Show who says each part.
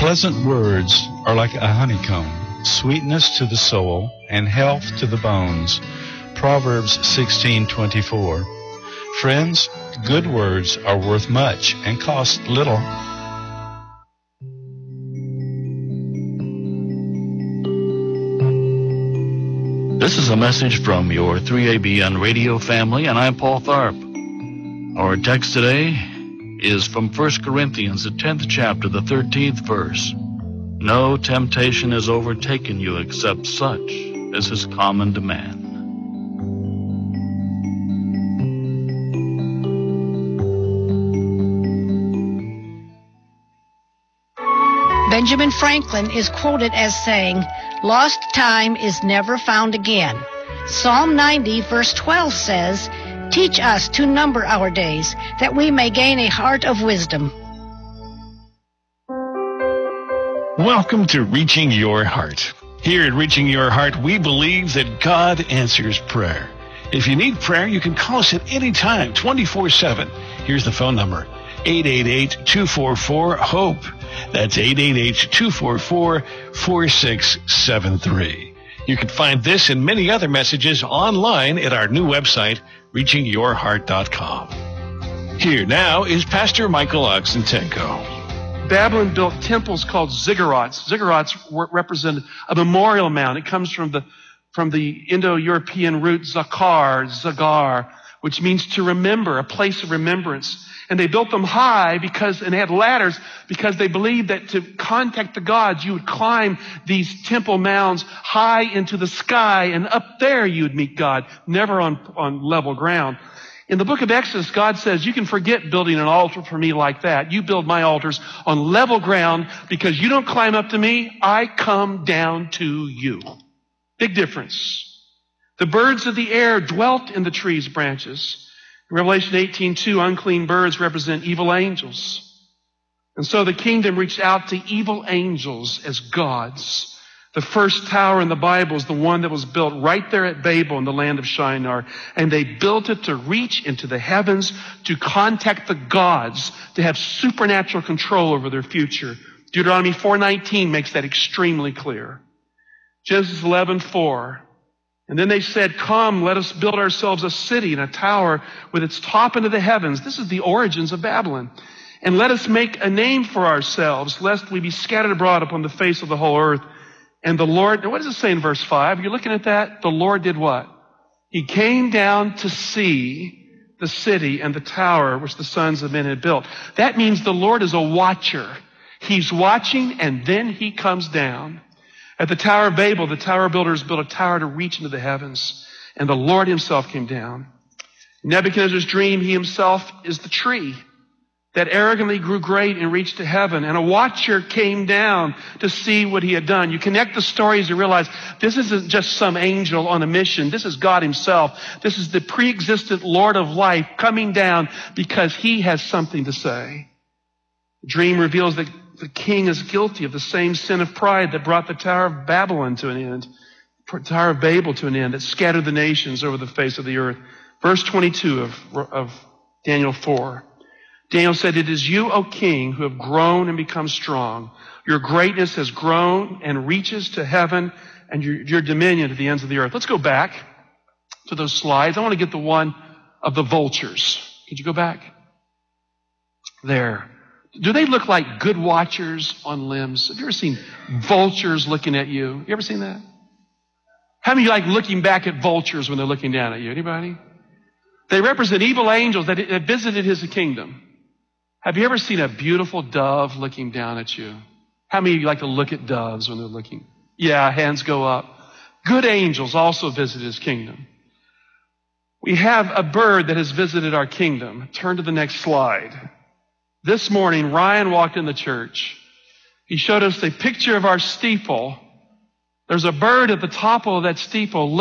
Speaker 1: Pleasant words are like a honeycomb, sweetness to the soul and health to the bones. Proverbs 16:24. Friends, good words are worth much and cost little.
Speaker 2: This is a message from your 3ABN radio family, and I'm Paul Tharp. Our text today is from 1 Corinthians, the 10th chapter, the 13th verse. No temptation has overtaken you except such as is common to man.
Speaker 3: Benjamin Franklin is quoted as saying, "Lost time is never found again." Psalm 90, verse 12 says, "Teach us to number our days, that we may gain a heart of wisdom."
Speaker 4: Welcome to Reaching Your Heart. Here at Reaching Your Heart, we believe that God answers prayer. If you need prayer, you can call us at any time, 24/7. Here's the phone number, 888-244-HOPE. That's 888-244-4673. You can find this and many other messages online at our new website, reachingyourheart.com. Here now is Pastor Michael Oxentenko.
Speaker 5: Babylon built temples called ziggurats. Ziggurats represent a memorial mound. It comes from the Indo-European root zagar, which means to remember, a place of remembrance. And they built them high and they had ladders because they believed that to contact the gods, you would climb these temple mounds high into the sky, and up there you would meet God, never on level ground. In the book of Exodus, God says, you can forget building an altar for me like that. You build my altars on level ground because you don't climb up to me. I come down to you. Big difference. The birds of the air dwelt in the tree's branches. In Revelation 18:2, unclean birds represent evil angels. And so the kingdom reached out to evil angels as gods. The first tower in the Bible is the one that was built right there at Babel in the land of Shinar. And they built it to reach into the heavens, to contact the gods, to have supernatural control over their future. Deuteronomy 4:19 makes that extremely clear. Genesis 11:4. And then they said, "Come, let us build ourselves a city and a tower with its top into the heavens." This is the origins of Babylon. "And let us make a name for ourselves, lest we be scattered abroad upon the face of the whole earth." And the Lord, what does it say in verse 5? You're looking at that? The Lord did what? He came down to see the city and the tower which the sons of men had built. That means the Lord is a watcher. He's watching and then he comes down. At the Tower of Babel, the tower builders built a tower to reach into the heavens, and the Lord himself came down. In Nebuchadnezzar's dream, he himself is the tree that arrogantly grew great and reached to heaven, and a watcher came down to see what he had done. You connect the stories, you realize this isn't just some angel on a mission. This is God himself. This is the pre-existent Lord of life coming down because he has something to say. The dream reveals that the king is guilty of the same sin of pride that brought the Tower of Babylon to an end, the Tower of Babel to an end, that scattered the nations over the face of the earth. Verse 22 of Daniel 4. Daniel said, "It is you, O king, who have grown and become strong. Your greatness has grown and reaches to heaven, and your dominion to the ends of the earth." Let's go back to those slides. I want to get the one of the vultures. Could you go back? There. Do they look like good watchers on limbs? Have you ever seen vultures looking at you? You ever seen that? How many of you like looking back at vultures when they're looking down at you? Anybody? They represent evil angels that visited his kingdom. Have you ever seen a beautiful dove looking down at you? How many of you like to look at doves when they're looking? Yeah, hands go up. Good angels also visit his kingdom. We have a bird that has visited our kingdom. Turn to the next slide. This morning, Ryan walked in the church. He showed us a picture of our steeple. There's a bird at the top of that steeple